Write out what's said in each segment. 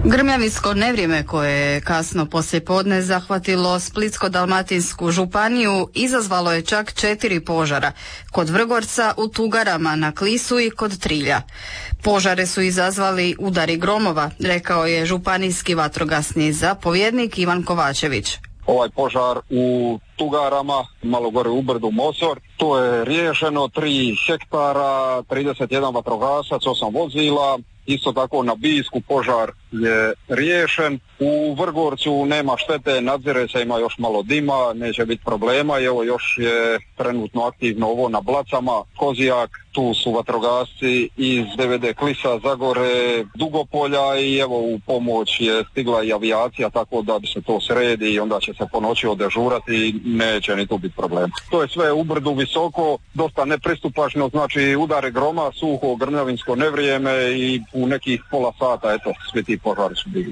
Grmljavinsko nevrijeme koje je kasno poslijepodne zahvatilo Splitsko-dalmatinsku županiju izazvalo je čak 4 požara, kod Vrgorca, u Tugarama, na Klisu i kod Trilja. Požare su izazvali udari gromova, rekao je županijski vatrogasni zapovjednik Ivan Kovačević. Ovaj požar u Tugarama, malo gore u brdu Mosor, to je riješeno, 3 hektara, 31 vatrogasac, 8 vozila. Isto tako na Bijsku požar je riješen. U Vrgorcu nema štete, nadzire se, ima još malo dima, neće biti problema. I evo još je trenutno aktivno ovo na Blacama, Kozijak, tu su vatrogasci iz DVD Klisa, Zagore, Dugopolja i evo u pomoć je stigla i avijacija, tako da se to sredi i onda će se po noći odežurati i neće ni tu biti problema. To je sve u brdu visoko, dosta nepristupačno, znači udare groma, suho, grmljavinsko nevrijeme i u nekih pola sata, eto, svi ti požari su bili.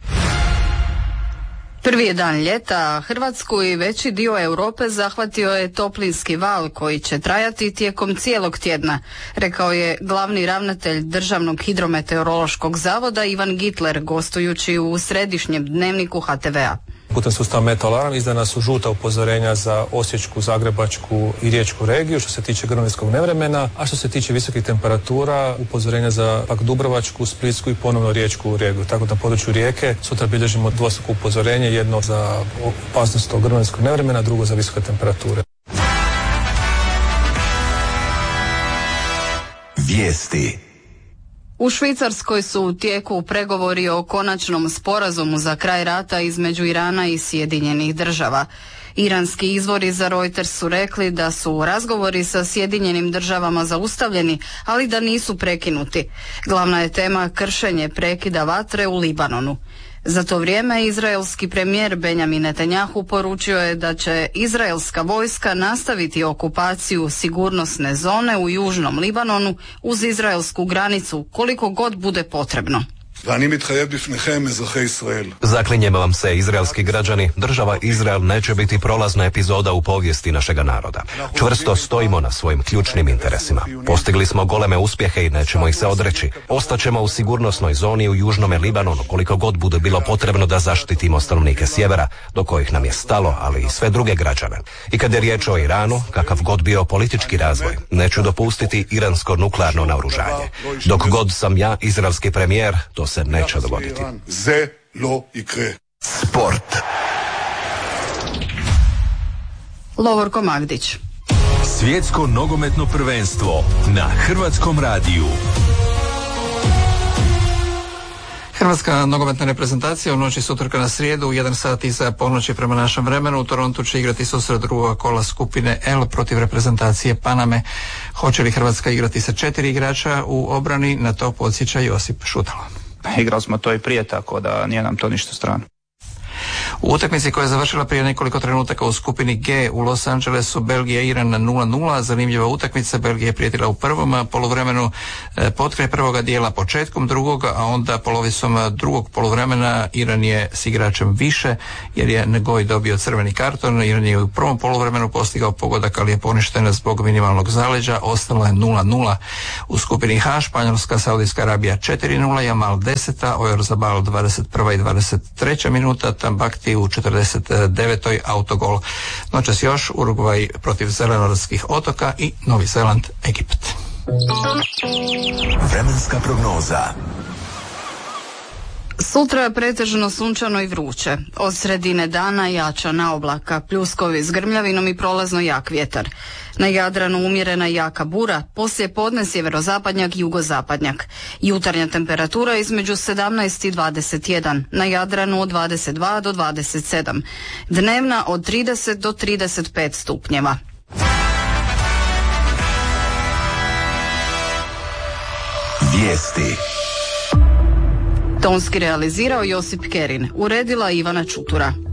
Prvi je dan ljeta, Hrvatsku i veći dio Europe zahvatio je toplinski val koji će trajati tijekom cijelog tjedna, rekao je glavni ravnatelj Državnog hidrometeorološkog zavoda Ivan Gitler gostujući u središnjem dnevniku HTV-a. Putem sustava Meteoalarm izdana su žuta upozorenja za Osječku, Zagrebačku i Riječku regiju što se tiče grmljavinskog nevremena, a što se tiče visokih temperatura upozorenja za pak Dubrovačku, Splitsku i ponovno Riječku regiju. Tako da na području Rijeke sutra bilježimo dvostruko upozorenje, jedno za opasnost od grmljavinskog nevremena, drugo za visoke temperature. Vijesti. U Švicarskoj su u tijeku pregovori o konačnom sporazumu za kraj rata između Irana i Sjedinjenih država. Iranski izvori za Reuters su rekli da su razgovori sa Sjedinjenim državama zaustavljeni, ali da nisu prekinuti. Glavna je tema kršenje prekida vatre u Libanonu. Za to vrijeme izraelski premijer Benjamin Netanjahu poručio je da će izraelska vojska nastaviti okupaciju sigurnosne zone u južnom Libanonu uz izraelsku granicu koliko god bude potrebno. Zaklinjem vam se, izraelski građani, država Izrael neće biti prolazna epizoda u povijesti našega naroda. Čvrsto stojimo na svojim ključnim interesima. Postigli smo goleme uspjehe i nećemo ih se odreći. Ostaćemo u sigurnosnoj zoni u južnome Libanonu koliko god bude bilo potrebno da zaštitimo stanovnike sjevera, do kojih nam je stalo, ali i sve druge građane. I kad je riječ o Iranu, kakav god bio politički razvoj, neću dopustiti iransko nuklearno naoružanje. Dok god sam ja izraelski premijer, to se neće dogoditi. Sport. Lovorko Magdić. Svjetsko nogometno prvenstvo na Hrvatskom radiju. Hrvatska nogometna reprezentacija u noći s utorka na srijedu u 1 sat iza ponoći prema našem vremenu u Torontu će igrati susret drugog kola skupine L protiv reprezentacije Paname. Hoće li Hrvatska igrati sa 4 igrača u obrani, na to podsjeća Josip Šutalo. Igrali smo to i prije, tako da nije nam to ništa strano. U utakmici koja je završila prije nekoliko trenutaka u skupini G u Los Angelesu, Belgija i Iran 0-0, zanimljiva utakmica. Belgija je prijetila u prvom poluvremenu, potkraj prvoga dijela početkom drugoga, a onda polovicom drugog poluvremena Iran je s igračem više jer je Ngoj dobio crveni karton. Iran je u prvom poluvremenu postigao pogodak, ali je poništen zbog minimalnog zaleđa, ostalo je 0-0. U skupini H Španjolska, Saudijska Arabija 4-0, Jamal 10, Oyarzabal 21. i 23. minuta, Tambakti u 49. autogol. Noćas još Urugvaj protiv Zelenorskih otoka i Novi Zeland, Egipat. Vremenska prognoza. Sutra je pretežno sunčano i vruće. Od sredine dana jačana oblaka, pljuskovi s grmljavinom i prolazno jak vjetar. Na Jadranu umjerena jaka bura, poslije podne sjeverozapadnjak i jugozapadnjak. Jutarnja temperatura između 17 i 21, na Jadranu od 22 do 27. Dnevna od 30 do 35 stupnjeva. Vijesti. Tonski realizirao Josip Kerin, uredila Ivana Čutura.